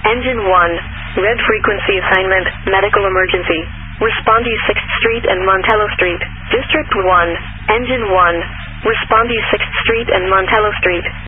Engine 1. Red frequency assignment, medical emergency. Respondee 6th Street and Montello Street. District 1. Engine 1. Respondee 6th Street and Montello Street.